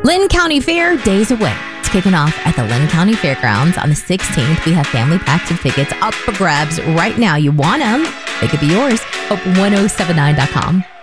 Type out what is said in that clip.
Lynn County Fair, days away. It's kicking off at the Lynn County Fairgrounds on the 16th. We have family packs of tickets up for grabs right now. You want them? They could be yours. Hope1079.com.